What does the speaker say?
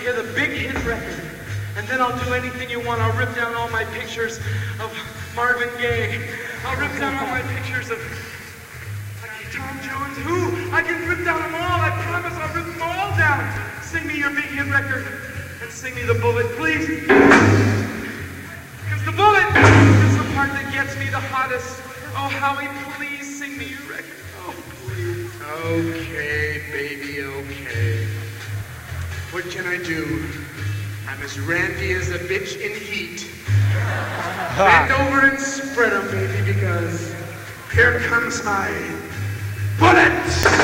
hear the big hit record. And then I'll do anything you want. I'll rip down all my pictures of Marvin Gaye. I'll rip down all my pictures of Tom Jones. Who? I can rip down them all. I promise I'll rip them all down. Sing me your big hit record. And sing me The Bullet, please. Because The Bullet is the part that gets me the hottest. Oh, Howie, please sing me your record. Oh, please. Okay, baby, okay. What can I do? I'm as randy as a bitch in heat. Bend over and spread 'em, baby, because here comes my bullet!